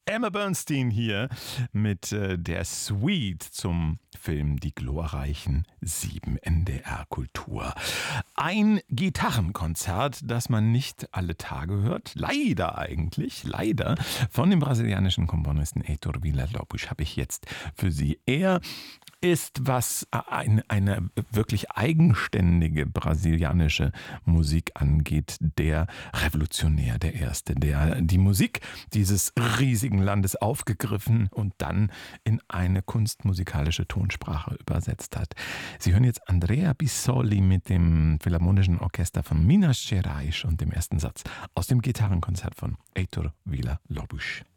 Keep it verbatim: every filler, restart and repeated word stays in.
Emma Bernstein hier mit äh, der Suite zum Film Die glorreichen Sieben N D R Kultur. Ein Gitarrenkonzert, das man nicht alle Tage hört, leider eigentlich, leider, von dem brasilianischen Komponisten Heitor Villa-Lobos habe ich jetzt für Sie. Er ist, was eine, eine wirklich eigenständige brasilianische Musik angeht, der Revolutionär, der Erste, der die Musik dieses riesigen Landes aufgegriffen und dann in eine kunstmusikalische Tonsprache übersetzt hat. Sie hören jetzt Andrea Bissoli mit dem Philharmonischen Orchester von Minas Gerais und dem ersten Satz aus dem Gitarrenkonzert von Heitor Villa-Lobos.